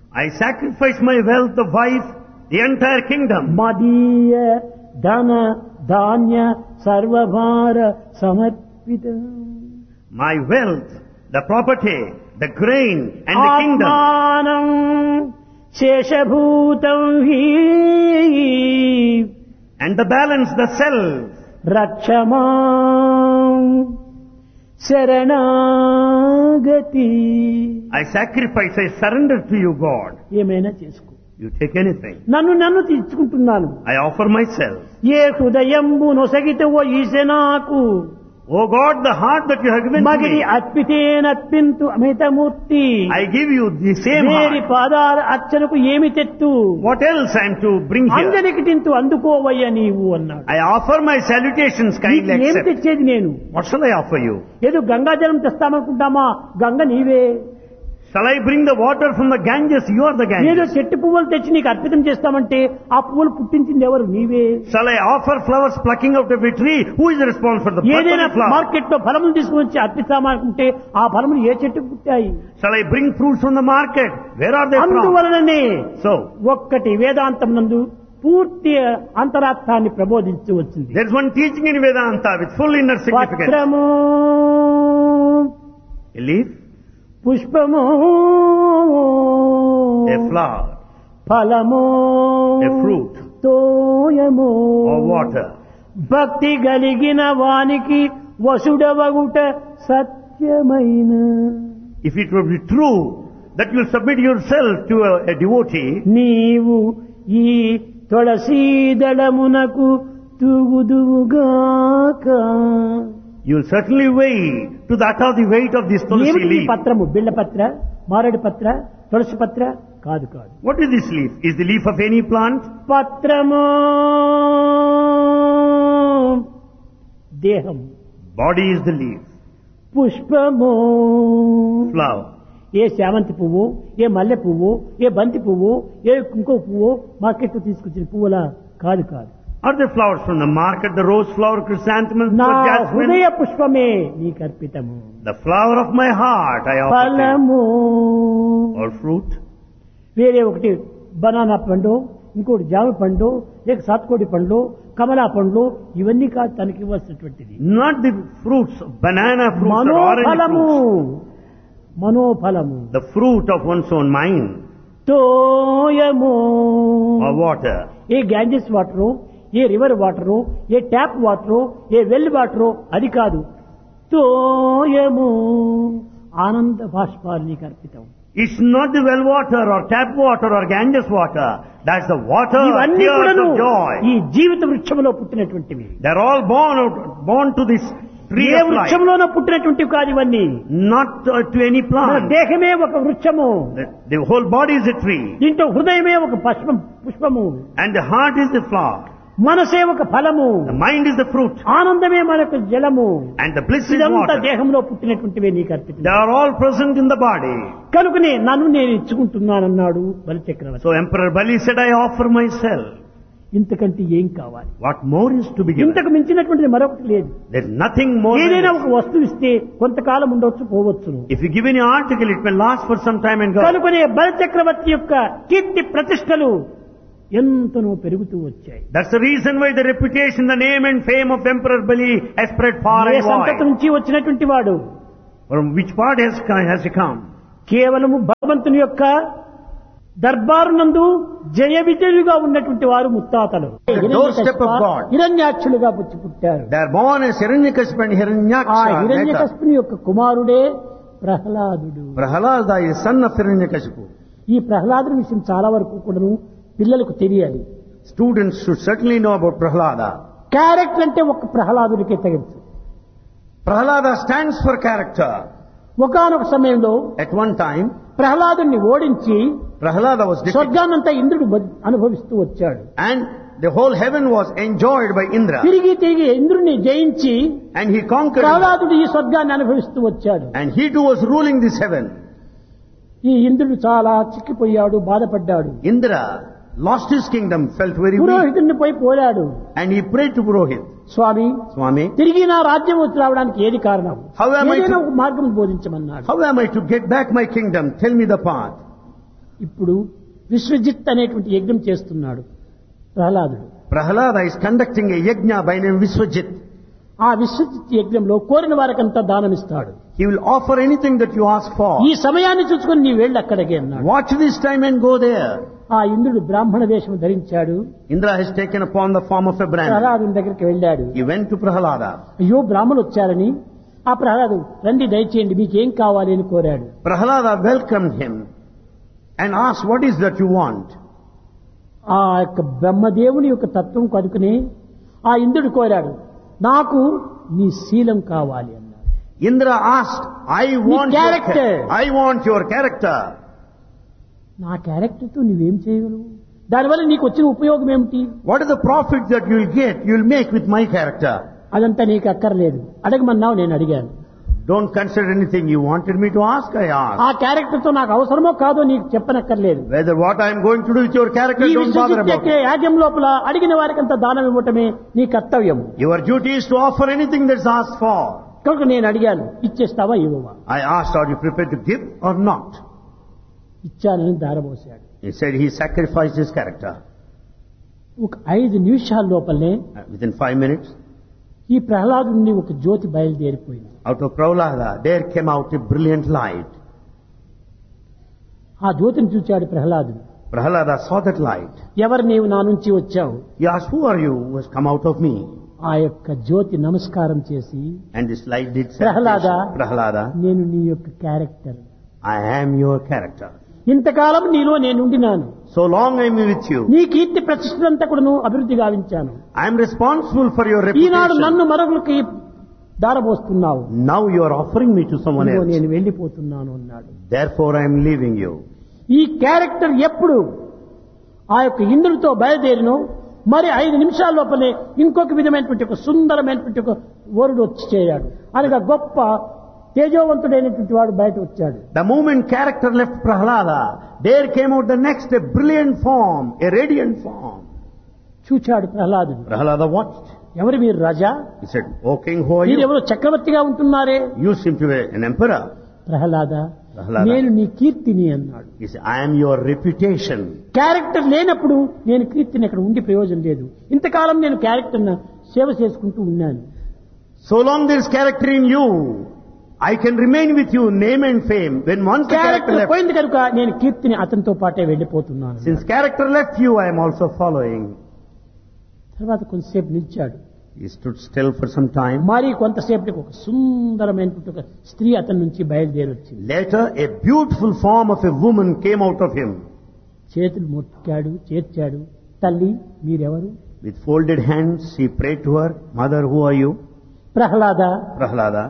I sacrifice my wealth, the wife, the entire kingdom. మదీయ ధన ధాన్య సర్వభార సమర్పిత. My wealth, the property, the grain and the kingdom. ఆత్మానం శేషభూతం హి And the balance, the self. రక్షమాం శరణాగతి. I sacrifice, I surrender to you, God. ఏమైనా చేసుకో, You take anything. నన్ను తీర్చుకుంటున్నాను. I offer myself. A హృదయంబు నొసగితవో ఈశనాకు Oh God, the heart that you have given to మగిరి me, అర్పితేనర్పింతు అమితమూర్తి. I give you the same వేరి heart. పాదాల అర్చనకు ఏమి తెత్తు What else I am to bring here? అంజనికి తింటూ అందుకోవయ్య నీవు అన్నాడు. I offer my salutations, kindly నీకు ఏమి accept. తెచ్చేది నేను? What shall I offer you? ఏదో గంగాజలం తెస్తామనుకుంటామా? గంగ నీవే. Shall I bring the water from the Ganges? You are the ఏదో Ganges. చెట్టు పువ్వులు తెచ్చి నీకు అర్పితం చేస్తామంటే ఆ పువ్వులు పుట్టించింది ఎవరు? నీవే. Shall I offer flowers plucking out of a tree? Who is responsible for the ఏదైనా purple flower? మార్కెట్ లో ఫలములు తీసుకుని వచ్చి అర్పిస్తామనుకుంటే ఆ ఫలములు ఏ చెట్టుకు పుట్టాయి? Shall I bring fruits from the market? Where are they from? అందువలననే So, ఒక్కటి వేదాంతం నందు పూర్తి అంతరార్థాన్ని ప్రబోధించి వచ్చింది. there is one teaching in Vedanta with full inner significance. పత్రము A leaf, పుష్పము a flower, ఫలము a fruit, తోయము or water. భక్తి కలిగిన వానికి వసుడవగుట సత్యమైన. If it would be true that you will submit yourself to a devotee, నీవు ఈ తులసీదళమునకు తూగుదువుగాక. you will certainly weigh to that of the weight of this tulsi ఏమిటి ఈ leaf. పత్రము? బిళ్ళపత్ర, మారేడు పత్ర, తులసి పత్ర కాదు. కాదు. What is this leaf? Is the leaf of any plant? పత్రము దేహం, Body is the leaf. పుష్పము Flower. ఏ శామంతి పువ్వు, ఏ మల్లె పువ్వు, ఏ బంతి పువ్వు, ఏ ఇంకో పువ్వు మార్కెట్ లో తీసుకొచ్చిన పువ్వులా కాదు. కాదు. Are the flowers from the market, the rose flower, chrysanthemum, నా or jasmine? హృదయ పుష్పమే నీకు అర్పితము. The flower of my heart I offer to you. ఫలము Or fruit. వేరే ఒకటి బనానా పండు, ఇంకోటి జామ పండు, లేక సాత్కోడి పండ్లు, కమలా పండ్లు, ఇవన్నీ కాదు తనకి ఇవ్వాల్సినటువంటిది. Not the fruits, banana fruits or orange మనోఫలము, fruits. మనోఫలము The fruit of one's own mind. తోయము Or water. A Ganges water, A river water, A tap water, A well water అది కాదు. తోయము ఆనంద బాష్పాలు నీకు అర్పితం. It's not the well water or tap water or Ganges water. That's the water, ఇవన్నీ tears కూడాను of joy. ఈ జీవిత వృక్షంలో పుట్టినటువంటివి. They're all born to this tree A of life. వృక్షంలోనూ పుట్టినటువంటివి కాదు ఇవన్నీ. Not to any మన plant. దేహమే ఒక వృక్షము, The whole body is a tree. దీంట్లో హృదయమే ఒక పుష్పము, And the heart is the flower. మనసే ఒక ఫలము, The mind is the fruit. ఆనందమే మనకు జలము. And the bliss is ఇదంతా water. దేహంలో పుట్టినటువంటివే నీకు అర్పితం. They are all present in the body. కనుకనే నన్ను నేను ఇచ్చుకుంటున్నానన్నాడు బలిచక్రవర్తి. So Emperor Bali said, I offer myself. ఇంతకంటే ఏం కావాలి? What more is to be given? ఇంతకు మించినటువంటిది మరొకటి లేదు. There's nothing more than ఏదైనా this. ఒక వస్తువు ఇస్తే కొంతకాలం ఉండొచ్చు, పోవచ్చును. If you give any article, it may last for some time and go. కనుకనే బలిచక్రవర్తి యొక్క కీర్తి ప్రతిష్టలు ఎంతనో పెరుగుతూ వచ్చాయి. That's the reason why the reputation, the name and fame of Emperor Bali has spread far A and సంతతి wide. నుంచి వచ్చినటువంటి వాడు? From which part has he come? కేవలము భగవంతుని యొక్క దర్బారు నందు జయ విజయులుగా ఉన్నటువంటి వారు ముత్తాతలు. The doorstep of God. హిరణ్యాక్షులుగా పుట్టారు. They are born as Hiranyakashipu and ఆ Hiranyaksha. హిరణ్యకశిపుని యొక్క కుమారుడే ప్రహ్లాదుడు. Prahalada is son of Hiranyakashipu. ఈ ప్రహ్లాదుని విషయం చాలా వరకు కూడాను పిల్లలకు తెలియాలి. Students should certainly know about Prahalada. Character అంటే ఒక ప్రహ్లాదుడికే తగించు. Prahalada stands for character. ఒకానొక సమయంలో At one time, ప్రహ్లాదుని ఓడించి Prahalada was defeated. స్వర్గాన్నంతా ఇంద్రుడు అనుభవిస్తూ వచ్చాడు. And the whole heaven was enjoyed by Indra. తిరిగి ఇంద్రుడిని జయించి And he conquered. ప్రహ్లాదుడు ఈ స్వర్గాన్ని అనుభవిస్తూ వచ్చాడు. And he too was ruling this heaven. ఈ ఇంద్రుడు చాలా చిక్కిపోయాడు, బాధపడ్డాడు. Indra lost his kingdom, felt very weak. పురోహితుడిని పోయి పోరాడు. And he prayed to Purohit. Swamy, Swami, తిరిగి నా రాజ్యం వచ్చి రావడానికి ఏది కారణం? How am I ఏదైనా to- ఒక మార్గం బోధించమన్నాడు. how am I to get back my kingdom? Tell me the path. ఇప్పుడు విశ్వజిత్ అనేటువంటి యజ్ఞం చేస్తున్నాడు ప్రహ్లాదుడు. Prahlada is conducting a yajna by name Viswajit. ఆ విశ్వజిత్ యజ్ఞంలో కోరిన వారికంతా దానమిస్తాడు. He will offer anything that you ask for. ఈ సమయాన్ని చూసుకొని నీ వెళ్ళి అక్కడికి అన్నాడు. Watch this time and go there. ఆ ఇంద్రుడు బ్రాహ్మణ వేషం ధరించాడు. Indra has taken upon the form of a Brahmin. ప్రహ్లాదుని దగ్గరికి వెళ్ళాడు. He went to Prahlada. అయ్యో బ్రాహ్మణులు వచ్చారని ఆ ప్రహ్లాదు రండి దయచేయండి మీకేం కావాలి అని కోరాడు. Prahlada welcomed him and asked, what is that you want? ఆ యొక్క బ్రహ్మదేవుని యొక్క తత్వం కనుకుని ఆ ఇంద్రుడు కోరాడు, నాకు నీ శీలం కావాలి అన్నాడు. Indra asked, I want your character. నా క్యారెక్టర్తో నువ్వేం చేయగలవు? దానివల్ల నీకు వచ్చిన ఉపయోగం ఏమిటి? What is the profit that you will make with my character? అదంతా నీకు అక్కర్లేదు, అడగమన్నావు, నేను అడిగాను. Don't consider anything. You wanted me to ask, I asked. ఆ క్యారెక్టర్ తో నాకు అవసరమో కాదో నీకు చెప్పనక్కర్లేదు. Whether what I am going to do with your character, don't bother about it. యాజ్యం లోపల అడిగిన వారికంత దానం ఇవ్వటమే నీ కర్తవ్యం. Your duty is to offer anything that's asked for. కనుక నేను అడిగాను, ఇచ్చేస్తావా ఇవ్వవా? I asked, are you prepared to give or not? ఇచ్చానని దారబోసాడు. He said he sacrificed his character. ఒక 5 నిమిషాల లోపలనే Within 5 minutes, ఈ ప్రహ్లాదుని ఒక జ్యోతి బయలుదేరిపోయింది. out of Prahlada, there came out a brilliant light. ఆ జ్యోతిని చూచాడు ప్రహ్లాదుడు. Prahlada saw that light. ఎవరు నీవు నా నుంచి వచ్చావు? He asked, who are you who has come out of me? ఆ యొక్క జ్యోతి నమస్కారం చేసి, And this light did say, Prahlada, నేను నీ యొక్క character, I am your character. ఇంతకాలం నీలో నేను ఉండినాను. So long I am with you. నీ కీర్తి ప్రతిష్టంతా కూడా నువ్వు అభివృద్ధి గావించాను. I am responsible for your Eenadu reputation. నన్ను మరొకరికి దారబోస్తున్నావు. Now you are offering me to someone ఇదిగో else. నేను వెళ్ళిపోతున్నాను అన్నాడు. Therefore I am leaving you. ఈ క్యారెక్టర్ ఎప్పుడు ఆ యొక్క ఇంద్రుడితో బయలుదేరినో మరి 5 నిమిషాల లోపలే ఇంకొక విధమైనటువంటి ఒక సుందరమైనటువంటి ఒక వరుడు వచ్చి చేయాడు. అనగా గొప్ప తేజోవంతుడైనటువంటి వాడు బయట వచ్చాడు. The moment character left Prahlada, there came out the next a brilliant form, a radiant form. చూచాడు ప్రహ్లాదుడు. Prahlada watched. ఎవరు మీరు రాజా? He said, O king, who are you? మీరెవరో చక్రవర్తిగా ఉంటున్నారే? You seem to be an emperor. Prahlada, Prahlada, నేను నీ కీర్తిని అన్నాడు. He said, I am your reputation. Character లేనప్పుడు నేను కీర్తిని అక్కడ ఉండి ప్రయోజనం లేదు. ఇంతకాలం నేను క్యారెక్టర్ సేవ చేసుకుంటూ ఉన్నాను. So long there is character in you, I can remain with you, name and fame. When once the character left, పోయింది కనుక నేను కీర్తిని అతనితో పాటే వెళ్ళిపోతున్నాను. since character left you, I am also following. తర్వాత కొంతసేపు నిలిచాడు. He stood still for some time. మరి కొంతసేపటికి ఒక సుందరమైనటువంటి ఒక స్త్రీ అతని నుంచి బయలుదేరి వచ్చింది. Later, a beautiful form of a woman came out of him. చేతులు మొక్కాడు, చేర్చాడు. తల్లి మీరెవరు? With folded hands, he prayed to her, Mother, who are you? Prahlada,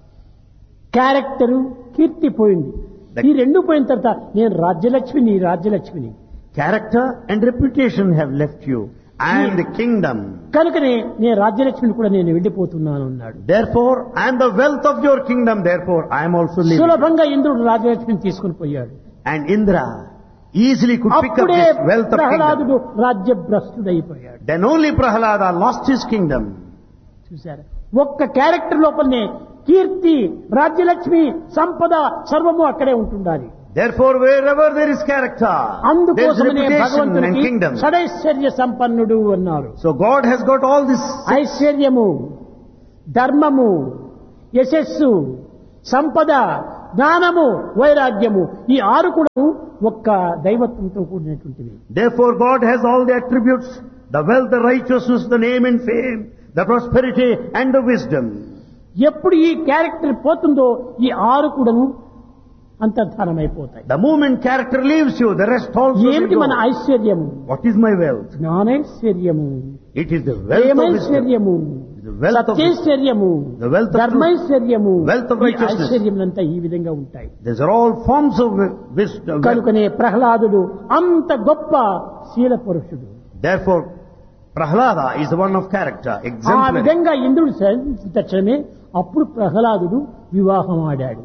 character కీర్తి పోయింది. ఈ రెండు పోయిన తర్వాత నేను రాజ్యలక్ష్మిని. Character and reputation have left you. I am the kingdom. కనుకనే నేను రాజ్యలక్ష్మిని కూడా నేను వెళ్ళిపోతున్నాను అన్నాడు. Therefore, I am the wealth of your kingdom. Therefore, I am also leaving. సులభంగా ఇంద్రుడు రాజ్యలక్ష్మిని తీసుకుని పోయాడు. And Indra easily could pick up this wealth of ప్రహ్లాదుడు kingdom. రాజ్యభ్రష్టుడైపోయాడు. Then only Prahlada lost his kingdom. చూసారా, ఒక్క క్యారెక్టర్ లోపలనే కీర్తి, రాజ్యలక్ష్మి, సంపద సర్వము అక్కడే ఉంటుండాలి. Therefore, wherever there is character, there is అందుకోసమనే reputation and భగవంతునికి kingdom. షడైశ్వర్య సంపన్నుడు అన్నారు. So God has got all this. ఐశ్వర్యము, ధర్మము, యశస్సు, సంపద, జ్ఞానము, వైరాగ్యము, ఈ 6 కూడా ఒక్క దైవత్వంతో కూడినటువంటివి. Therefore, God has all the attributes: the wealth, the righteousness, the name and fame, the prosperity and the wisdom. ఎప్పుడు ఈ క్యారెక్టర్ పోతుందో ఈ 6 కూడాను అంతర్ధానమైపోతాయి. The moment character leaves you, the rest also will ఏమిటి మన go. ఐశ్వర్యము? What is my wealth? జ్ఞానైశ్వర్యము, It is the wealth of wisdom, ప్రేమైశ్వర్యము, the wealth of సత్యైశ్వర్యము, the wealth of truth, ధర్మైశ్వర్యము, wealth of ఈ righteousness. ఐశ్వర్యములంతా ఈ విధంగా ఉంటాయి. These are all forms of wisdom. కనుకనే ప్రహ్లాదుడు అంత గొప్ప శీల పురుషుడు. Therefore, Prahlada is the one of character, ఆ exemplary. విధంగా ఇంద్రుడు శాంతించిన తక్షణమే అప్పుడు ప్రహ్లాదుడు వివాహం ఆడాడు.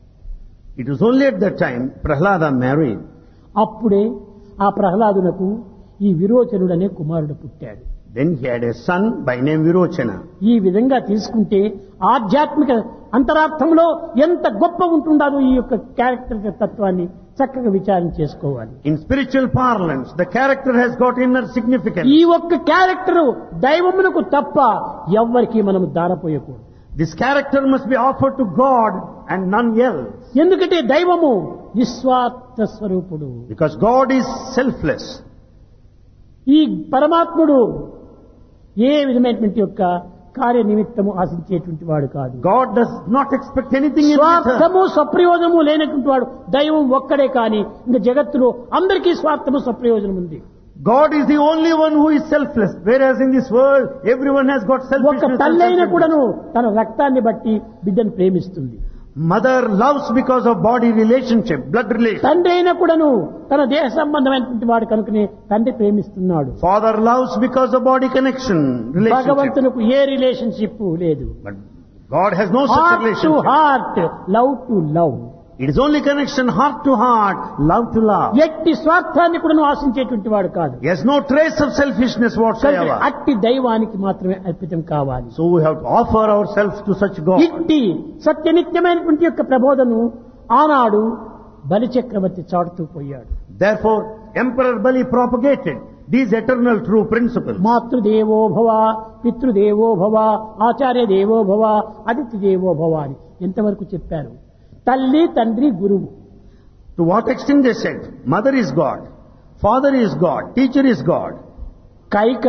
It was only at that time Prahlada married. అప్పుడే ఆ ప్రహ్లాదునకు ఈ విరోచనుడనే కుమారుడు పుట్టాడు. Then he had a son by name Virochana. ఈ విధంగా తీసుకుంటే ఆధ్యాత్మిక అంతరార్థంలో ఎంత గొప్ప ఉంటుందో ఈ యొక్క క్యారెక్టర్ తత్వాన్ని చక్కగా విచారణ చేసుకోవాలి. In spiritual parlance, the character has got inner significance. ఈ ఒక్క క్యారెక్టర్ దైవమునకు తప్ప ఎవ్వరికి మనం దారపోయకూడదు. This character must be offered to God and none else. ఎందుకంటే దైవము నిస్వార్థ స్వరూపుడు. Because God is selfless. ఈ పరమాత్ముడు ఏ విధమైనటువంటి యొక్క కార్య నిమిత్తము ఆశించేటువంటి వాడు కాదు. God does not expect anything in return. స్వార్థము స్వప్రయోజనము లేనటువంటి వాడు దైవం ఒక్కడే. కానీ ఇంకా జగత్తులో అందరికీ స్వార్థము స్వప్రయోజనం ఉంది. God is the only one who is selfless, whereas in this world everyone has got ఒక selfishness. తల్లైన కూడాను తన రక్తాన్ని బట్టి బిడ్డను ప్రేమిస్తుంది. Mother loves because of body relationship, blood relation. తండ్రి అయినా కూడాను తన దేహ సంబంధమైనటువంటి వాడు కనుకనే తండ్రి ప్రేమిస్తున్నాడు. Father loves because of body connection, relationship. భగవంతునికి ఏ రిలేషన్షిప్ లేదు. But God has no such heart to relationship. Heart, love to love. It is only connection, heart to heart, love to love. ఎట్టి స్వార్థాన్ని కూడా ఆశించేటువంటి వాడు కాదు. He has no trace of selfishness కనుక whatsoever. అట్టి దైవానికి మాత్రమే అర్పితం కావాలి. So we have to offer ourselves to such God. ఇట్టి సత్యనిత్యమైనటువంటి యొక్క ప్రబోధను ఆనాడు బలిచక్రవర్తి చాటుతూ పోయాడు. Therefore, Emperor Bali propagated these eternal true principles. మాతృదేవో భవ, పితృదేవో భవ, ఆచార్య దేవో భవ, అతిథి దేవో భవ అని ఎంతవరకు చెప్పారు. తల్లి, తండ్రి, గురువు. To what extent they said, mother is God, father is God, teacher is God. Kaika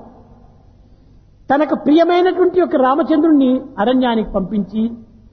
తనకు ప్రియమైనటువంటి యొక్క రామచంద్రుణ్ణి అరణ్యానికి పంపించి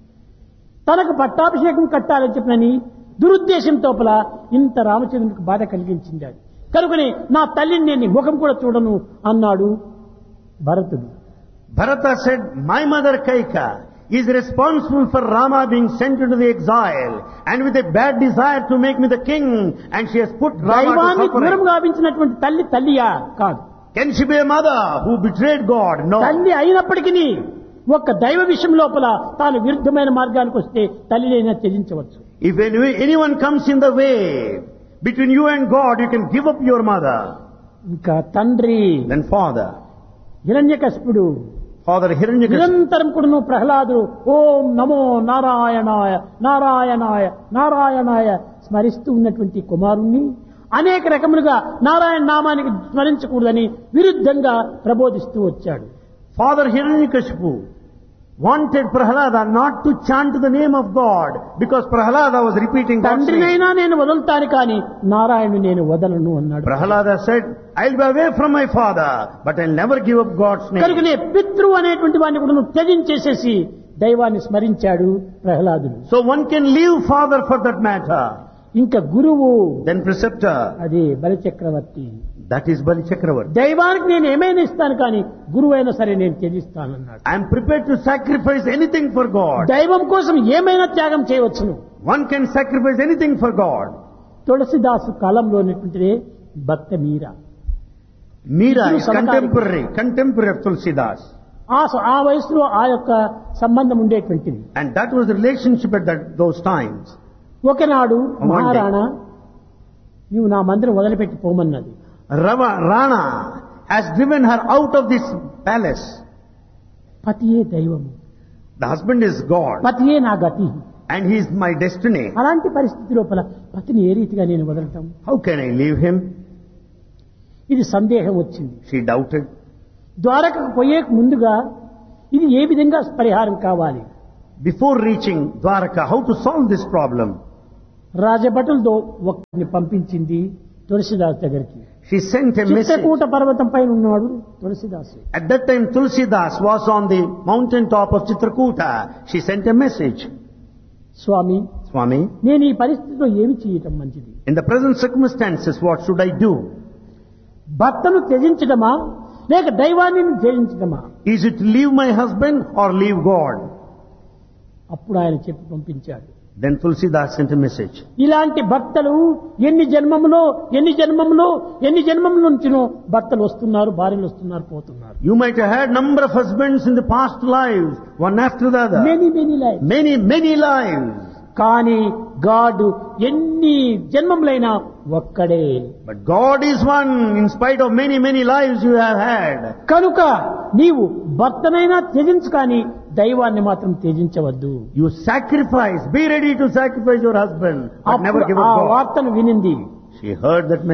తనకు పట్టాభిషేకం కట్టాలని చెప్పినని దురుద్దేశంతో ఇంత రామచంద్రునికి బాధ కలిగించింది. కనుకనే నా తల్లిని నేను ముఖం కూడా చూడను అన్నాడు భరతుడు. Bharata said, my mother Kaika is responsible for Rama being sent into the exile and with a bad desire to make me the king, and she has put Rama దైవాన్ని to దూరం suffering. గావించినటువంటి తల్లి తల్లియా కాదు. Can she be a mother who betrayed God? No. తల్లి అయినప్పటికీ ఒక్క దైవ విషయం లోపల తాను విరుద్ధమైన మార్గానికి వస్తే తల్లినైనా త్యజించవచ్చు. If anyone comes in the way between you and God, you can give up your mother. ఇంకా తండ్రి Then father. హిరణ్యకశిపుడు Father Hiranyakashipu. నిరంతరం కూడా ప్రహ్లాదుడు ఓం నమో నారాయణాయ నారాయణాయ నారాయణాయ స్మరిస్తూ ఉన్నటువంటి కుమారుణ్ణి అనేక రకములుగా నారాయణ నామానికి స్మరించకూడదని విరుద్ధంగా ప్రబోధిస్తూ వచ్చాడు. Father Hiranyakashipu wanted Prahlada not to chant the name of God because Prahlada was repeating God's name. తండ్రినైనా నేను వదులుతాను కానీ నారాయణుని నేను వదలను అన్నాడు. Prahlada said, I'll be away from my father, but I'll never give up God's name. కనుకనే పితృ అనేటువంటి వాడిని కూడా త్యజించేసేసి దైవాన్ని స్మరించాడు ప్రహ్లాదుడు. So one can leave father for that matter. ఇంకా గురువు Then preceptor, అదే బలిచక్రవర్తి. that is Bali Chakravarti. దైవానికి నేను ఏమైనా ఇస్తాను కానీ గురువు అయినా సరే నేను త్యజిస్తానన్నాడు. I am prepared to sacrifice anything for God. దైవం కోసం ఏమైనా త్యాగం చేయవచ్చును. One can sacrifice anything for God. తులసిదాసు కాలంలో ఉన్నటువంటిదే భక్త మీరా. Meera is సమకాలిక. contemporary of Tulsidas. ఆ వయసులో ఆ యొక్క సంబంధం ఉండేటువంటిది. And that was the relationship at those times. ఒకనాడు One day. మహారాణా నీవు నా మందిరం వదిలిపెట్టి పోమన్నది. Rana has driven her out of this palace. పతియే దైవము, The husband is God పతియే నా గతి. and he is my destiny. అలాంటి పరిస్థితి లోపల పతిని ఏ రీతిగా నేను వదలటం? How can I leave him? ఇది సందేహం వచ్చింది. She doubted. ద్వారకకు పోయే ముందుగా ఇది ఏ విధంగా పరిహారం కావాలి? Before reaching Dwaraka, how to solve this problem? రాజభటులతో ఒకరిని పంపించింది తులసిదాస్ దగ్గరికి. She sent a message. Chitrakoot పర్వతం పైన ఉన్నాడు తులసిదాసు. At that time, Tulsidas was on the mountain top of Chitrakuta. She sent a message. Swamy, Swami, నేను ఈ పరిస్థితిలో ఏమి చేయటం మంచిది? in the present circumstances, what should I do? భర్తను త్యజించడమా లేక దైవాన్ని త్యజించడమా? Is it to leave my husband or leave God? అప్పుడు ఆయన చెప్పి పంపించాడు. Then Tulsidas sent a message. ఇలాంటి భర్తలు ఎన్ని జన్మముల నుంచినో భర్తలు వస్తున్నారు, భార్యలు వస్తున్నారు, పోతున్నారు. You might have had number of husbands in the past lives, one after the other. Many life. Many lives. కానీ గాడ్ ఎన్ని జన్మములైనా ఒక్కడే. But God is one in spite of many lives you have had. కనుక నీవు భర్తనైనా త్యజించు కానీ దైవాన్ని మాత్రం త్యజించవద్దు. You sacrifice, be ready to sacrifice your husband, but never అప్పుడు give ఆ up God. వార్తను వినింది. She heard that